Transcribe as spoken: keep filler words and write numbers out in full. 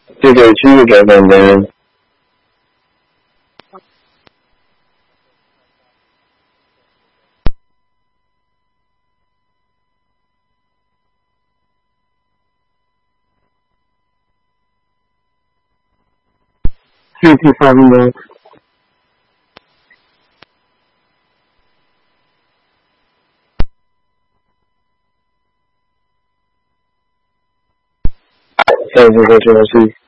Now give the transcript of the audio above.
这个区域改版的具体方面，在这个主要是